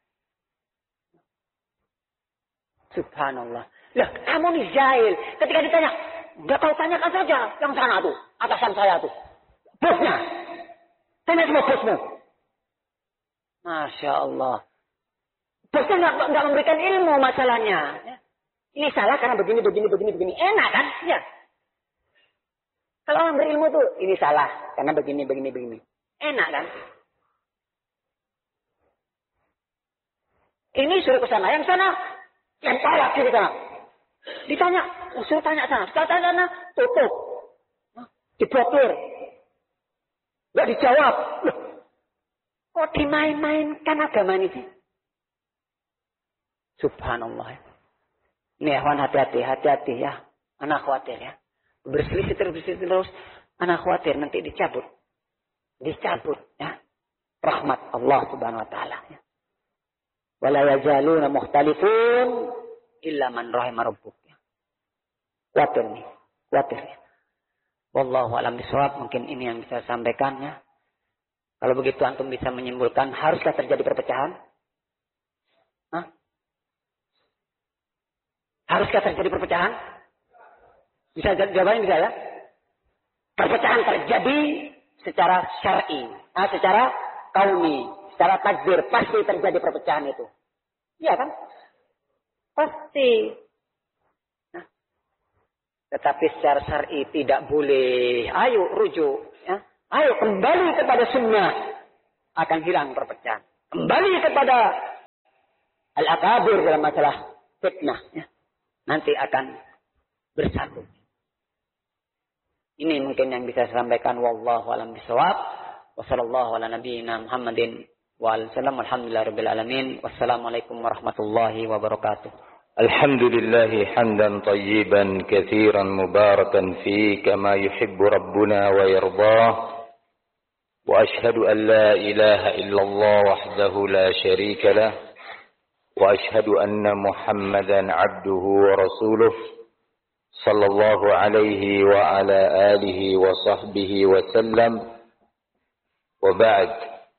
Subhanallah. Lah, kamu nih jahil. Ketika ditanya, nggak tahu tanyakan saja. Yang sana tuh, atasan saya tuh. Bosnya. Tanya sama bosmu. Masya Allah. Bosnya nggak memberikan ilmu masalahnya. Ya. Ini salah karena begini. Enak kan? Ya. Kalau orang berilmu tuh, ini salah karena begini. Enak kan? Ini suruh ke sana. Yang sana, lempar lagi ke sana. Ditanya, suruh tanya sana. Tanya sana, tutup. Diblokir. Nggak dijawab. Loh, kok dimain-mainkan agama ini sih? Subhanallah. Ini ikhwan hati-hati ya. Anak khawatir ya. Berselisih terus. Anak khawatir nanti dicabut ya. Rahmat Allah subhanahu wa ta'ala ya. Wala yazaluna mukhtalifun illa man rahima rabbuk ya. Khawatir ya. Wallahu a'lam bishawab. Mungkin ini yang bisa saya sampaikan ya. Kalau begitu antum bisa menyimpulkan haruskah terjadi perpecahan? Hah? Haruskah terjadi perpecahan? Bisa jawabannya bisa ya? Perpecahan terjadi secara syar'i, secara kauni, secara takdir pasti terjadi perpecahan itu. Iya kan? Pasti. Nah, tetapi secara syar'i tidak boleh. Ayo rujuk, ya. Ayo kembali kepada sunnah, akan hilang perpecahan. Kembali kepada al-akabir dalam masalah fitnah. Ya. Nanti akan bersatu. Ini mungkin yang bisa saya sampaikan. Wallahu a'lam bishawab. Wa sallallahu ala nabiyyina Muhammadin wa alihi wasallam. Alhamdulillahirabbil alamin. Wassalamualaikum warahmatullahi wabarakatuh. Alhamdulillah hamdan tayyiban katsiran mubarakan fi kama yuhibbu rabbuna wa yardah. Wa ashhadu an la ilaha illallah wahdahu la syarika lah. Wa ashhadu anna Muhammadan abduhu wa rasuluh. Sallallahu alaihi wa ala alihi wa sahbihi wa sallam. Wa ba'd.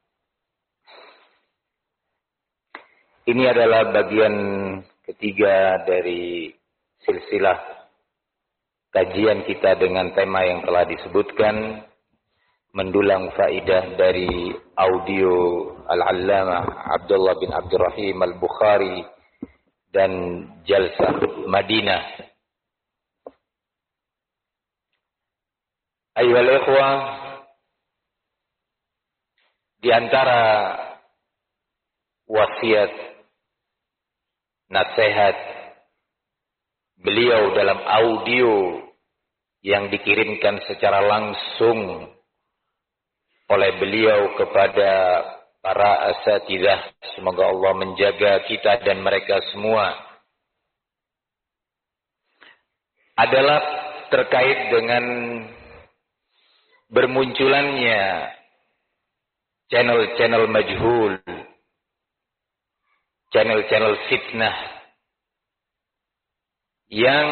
Ini adalah bagian ketiga dari silsilah kajian kita dengan tema yang telah disebutkan, mendulang faidah dari audio Al-Allamah Abdullah bin Abdurrahim Al-Bukhari dan Jalsah Madinah. Ayyuhal ikhwah, di antara wasiat nasihat beliau dalam audio yang dikirimkan secara langsung oleh beliau kepada para asatidzah, semoga Allah menjaga kita dan mereka semua, adalah terkait dengan bermunculannya channel-channel majhul, channel-channel fitnah yang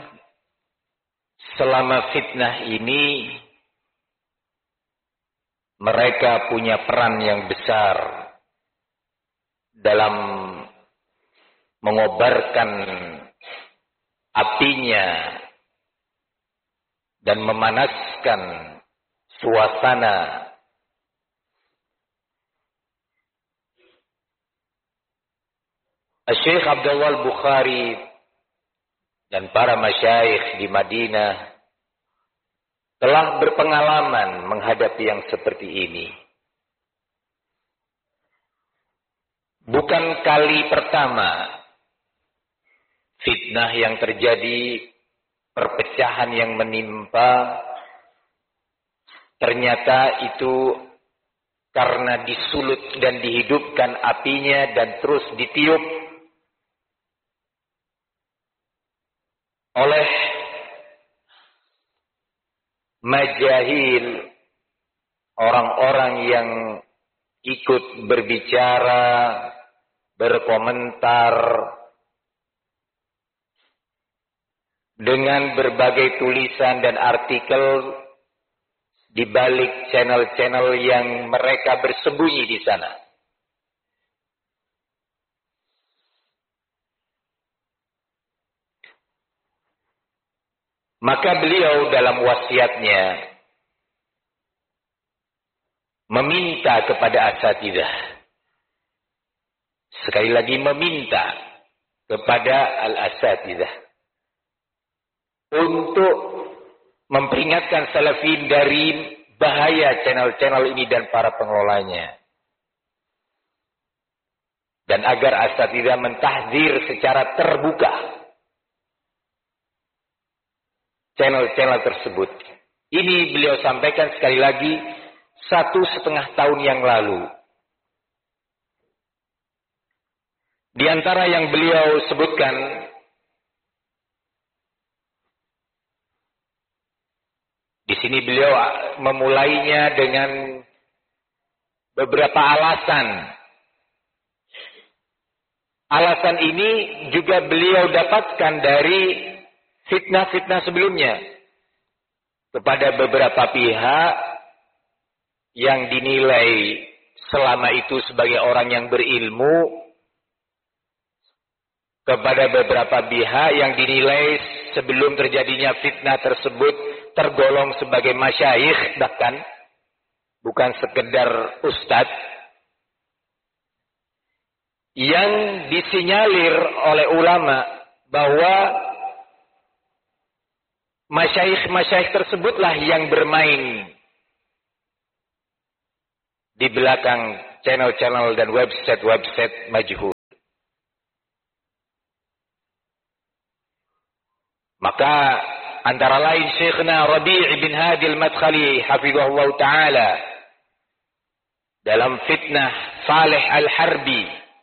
selama fitnah ini mereka punya peran yang besar dalam mengobarkan apinya dan memanaskan suasana Syekh Abdullah Al-Bukhari dan para masyayikh di Madinah telah berpengalaman menghadapi yang seperti ini. Bukan kali pertama fitnah yang terjadi, perpecahan yang menimpa, ternyata itu karena disulut dan dihidupkan apinya dan terus ditiup oleh majahil, orang-orang yang ikut berbicara, berkomentar dengan berbagai tulisan dan artikel di balik channel-channel yang mereka bersembunyi di sana. Maka beliau dalam wasiatnya meminta kepada asatidzah, sekali lagi meminta kepada al-asatidzah untuk memperingatkan salafin dari bahaya channel-channel ini dan para pengelolanya. Dan agar asatidzah mentahdzir secara terbuka channel-channel tersebut. Ini beliau sampaikan sekali lagi 1,5 tahun yang lalu. Di antara yang beliau sebutkan, di sini beliau memulainya dengan beberapa alasan. Alasan ini juga beliau dapatkan dari fitnah-fitnah sebelumnya kepada beberapa pihak yang dinilai selama itu sebagai orang yang berilmu, kepada beberapa pihak yang dinilai sebelum terjadinya fitnah tersebut tergolong sebagai masyayikh, bahkan bukan sekedar ustadz, yang disinyalir oleh ulama bahwa masyayikh tersebutlah yang bermain di belakang channel-channel dan website-website majhul. Maka antara lain Syekhna Rabi' bin Hadi al-Madkhali hafizahullah ta'ala dalam fitnah Salih al-Harbi.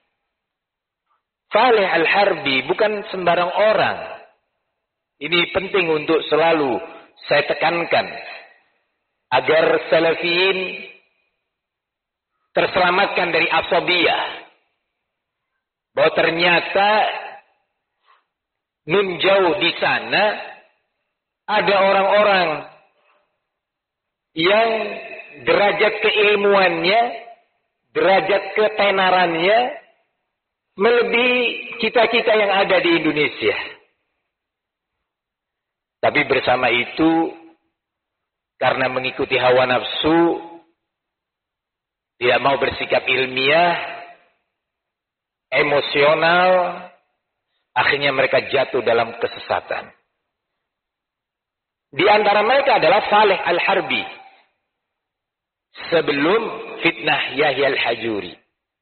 Salih al-Harbi bukan sembarang orang. Ini penting untuk selalu saya tekankan agar salafiyin terselamatkan dari asabiyah. Bahwa ternyata nun jauh di sana ada orang-orang yang derajat keilmuannya, derajat ketenarannya melebihi kita-kita yang ada di Indonesia. Tapi bersama itu, karena mengikuti hawa nafsu, tidak mau bersikap ilmiah, emosional, akhirnya mereka jatuh dalam kesesatan. Di antara mereka adalah Salih al-Harbi. Sebelum fitnah Yahya al-Hajuri.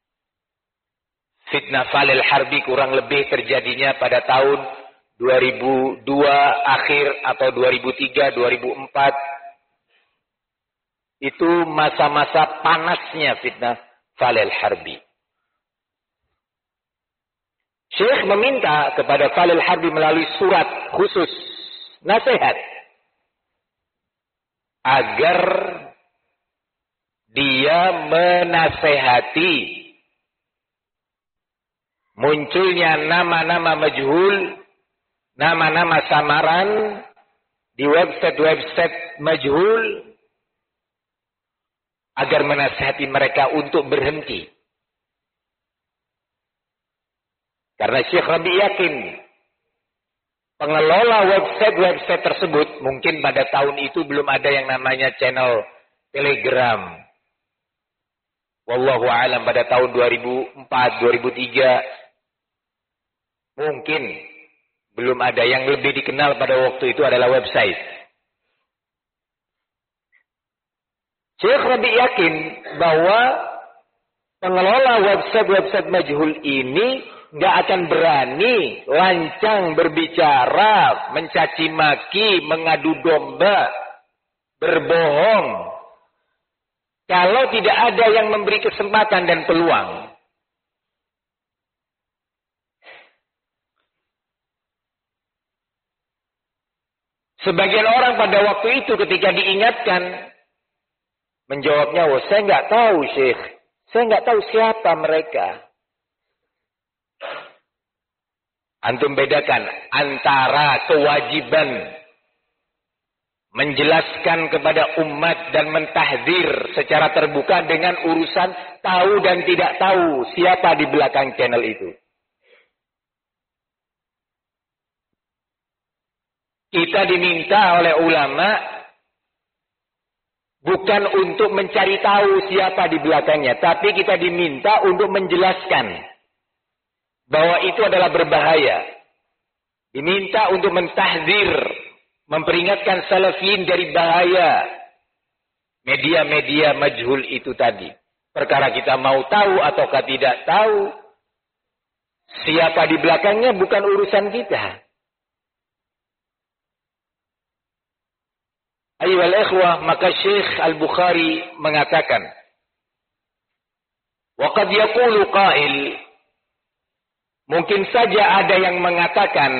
Fitnah Salih al-Harbi kurang lebih terjadinya pada tahun 2002 akhir atau 2003, 2004. Itu masa-masa panasnya fitnah Salih al-Harbi. Syekh meminta kepada Salih al-Harbi melalui surat khusus nasihat agar dia menasehati munculnya nama-nama majhul, nama-nama samaran di website-website majhul, agar menasehati mereka untuk berhenti. Karena Syekh Rabi yakin pengelola website-website tersebut, mungkin pada tahun itu belum ada yang namanya channel Telegram. Wallahu a'lam, pada tahun 2004, 2003 mungkin belum ada. Yang lebih dikenal pada waktu itu adalah website. Syekh Rabi yakin bahwa pengelola website-website majhul ini nggak akan berani lancang berbicara, mencaci maki, mengadu domba, berbohong, kalau tidak ada yang memberi kesempatan dan peluang. Sebagian orang pada waktu itu ketika diingatkan, menjawabnya, "Wah, saya nggak tahu, Syekh. Saya nggak tahu siapa mereka." Antum bedakan antara kewajiban menjelaskan kepada umat dan mentahdzir secara terbuka dengan urusan tahu dan tidak tahu siapa di belakang channel itu. Kita diminta oleh ulama bukan untuk mencari tahu siapa di belakangnya, tapi kita diminta untuk menjelaskan bahwa itu adalah berbahaya. Diminta untuk mentahdzir, memperingatkan salafiyin dari bahaya media-media majhul itu tadi. Perkara kita mau tahu ataukah tidak tahu, siapa di belakangnya bukan urusan kita. Ayyuhal ikhwah, maka Syekh Al-Bukhari mengatakan, wa qad yaqulu qail, mungkin saja ada yang mengatakan,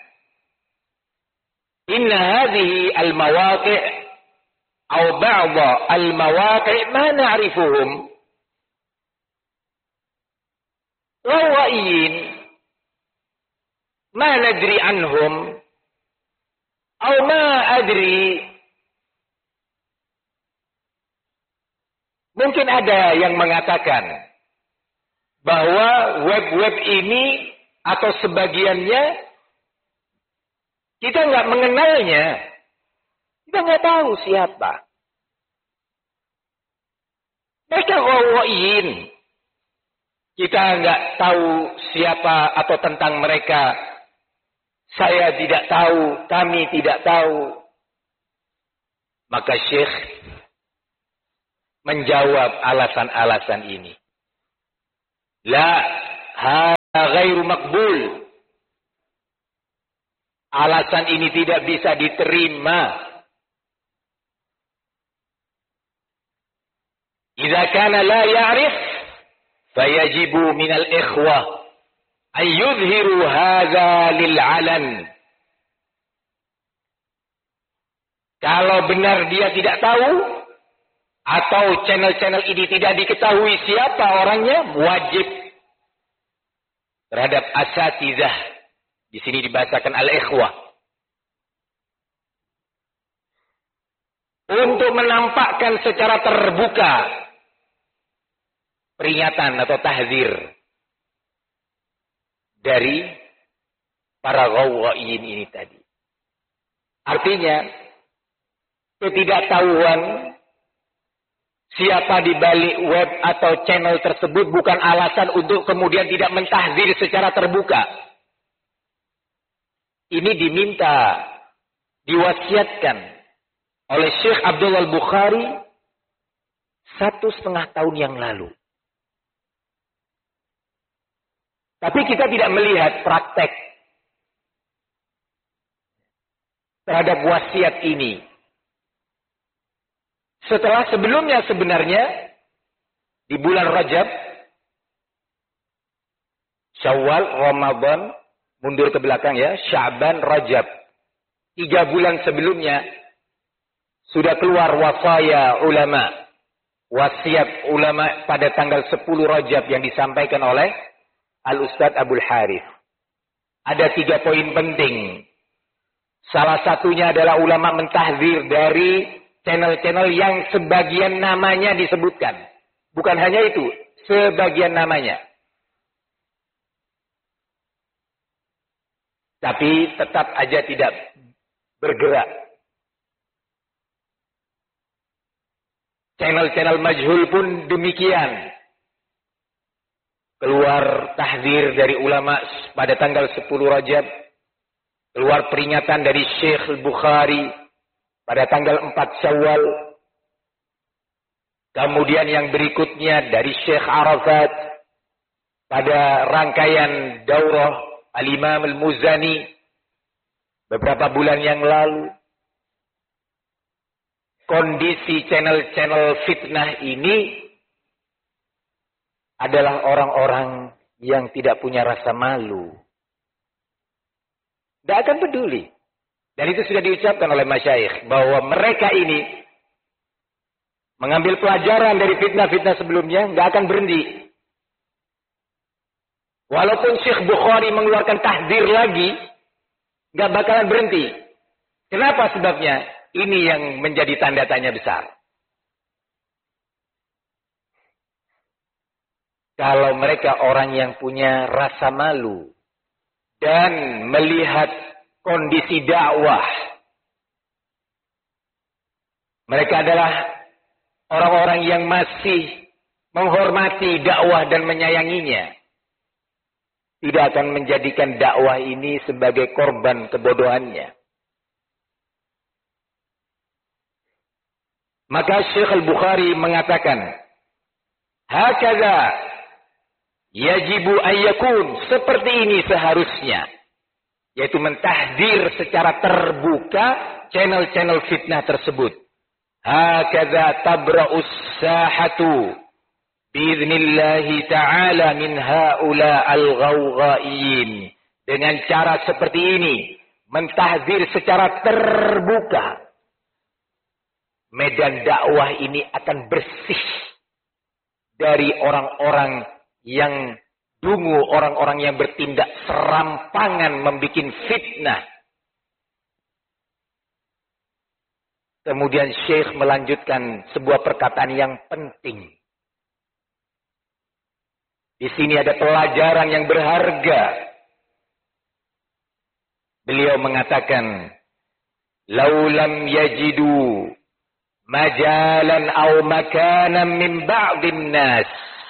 inna hadhihi al-mawaqi' aw ba'dha al-mawaqi' ma na'rifuhum. Rawaiyin ma nadri anhum aw ma adri. Mungkin ada yang mengatakan bahwa web-web ini atau sebagiannya kita nggak mengenalnya, kita nggak tahu siapa. Mereka ghawaiin, kita nggak tahu siapa atau tentang mereka. Saya tidak tahu, kami tidak tahu. Maka Syekh menjawab alasan-alasan ini. La, hadza ghairu maqbul. alasan ini tidak bisa diterima. Idza kana la ya'rif fayajibu minal ikhwah an yudhiru hadza lil 'alan. Kalau benar dia tidak tahu atau channel-channel ini tidak diketahui siapa orangnya, wajib terhadap asatizah. Di sini dibahasakan al-ikhwah. Untuk menampakkan secara terbuka peringatan atau tahzir dari para ghawwain ini tadi. Artinya, ketidaktahuan siapa di balik web atau channel tersebut bukan alasan untuk kemudian tidak mentahzir secara terbuka. Ini diminta, diwasiatkan oleh Syekh Abdullah Al-Bukhari 1,5 tahun yang lalu. Tapi kita tidak melihat praktek terhadap wasiat ini. Setelah sebelumnya sebenarnya di bulan Rajab, Syawal, Ramadan, mundur ke belakang ya, Sya'ban, Rajab. 3 bulan sebelumnya sudah keluar wasaya ulama. Wasiat ulama pada tanggal 10 Rajab yang disampaikan oleh Al-Ustadz Abdul Harith. Ada 3 poin penting. Salah satunya adalah ulama mentahzir dari channel-channel yang sebagian namanya disebutkan. Bukan hanya itu, sebagian namanya. Tapi tetap aja tidak bergerak. Channel-channel majhul pun demikian. Keluar tahzir dari ulama pada tanggal 10 Rajab. Keluar peringatan dari Syekh Al-Bukhari pada tanggal 4 Syawal. Kemudian yang berikutnya dari Syekh Arafat pada rangkaian daurah Al-Imam Al-Muzani beberapa bulan yang lalu. Kondisi channel-channel fitnah ini adalah orang-orang yang tidak punya rasa malu. Tidak akan peduli. Dan itu sudah diucapkan oleh masyayikh bahwa mereka ini mengambil pelajaran dari fitnah-fitnah sebelumnya, nggak akan berhenti. Walaupun Syekh Bukhari mengeluarkan tahdzir lagi, nggak bakalan berhenti. Kenapa sebabnya? Ini yang menjadi tanda tanya besar. Kalau mereka orang yang punya rasa malu dan melihat kondisi dakwah, mereka adalah orang-orang yang masih menghormati dakwah dan menyayanginya, tidak akan menjadikan dakwah ini sebagai korban kebodohannya. Maka Syekh Al-Bukhari mengatakan, hakadha yajibu ayyakun, seperti ini seharusnya, yaitu mentahdzir secara terbuka channel-channel fitnah tersebut. Hakadha tabra'us sahatu biiznillahi ta'ala min haula al-ghawghaiyin. Dengan cara seperti ini, mentahdzir secara terbuka, medan dakwah ini akan bersih dari orang-orang yang dungu, orang-orang yang bertindak serampangan membuat fitnah. Kemudian Syekh melanjutkan sebuah perkataan yang penting. Di sini ada pelajaran yang berharga. Beliau mengatakan, laulam yajidu majalan aw makanan min ba'din nas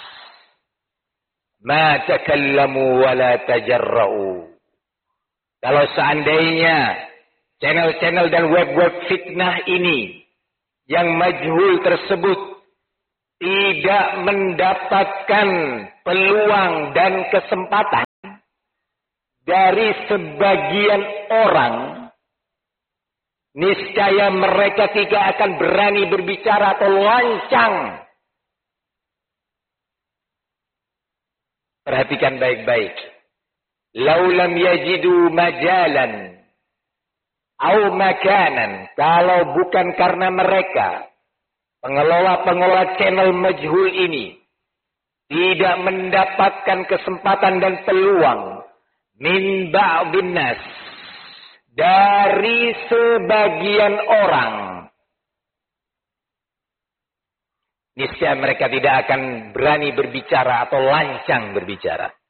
ma takallamu wa la tajarra'u. Kalau seandainya channel-channel dan web-web fitnah ini yang majhul tersebut tidak mendapatkan peluang dan kesempatan dari sebagian orang, niscaya mereka tidak akan berani berbicara atau lancang. Perhatikan baik-baik. Lau lam yajidu majalan au makanan, kalau bukan karena mereka, pengelola-pengelola channel majhul ini, tidak mendapatkan kesempatan dan peluang min ba'dhin nas, dari sebagian orang, niscaya mereka tidak akan berani berbicara atau lancang berbicara.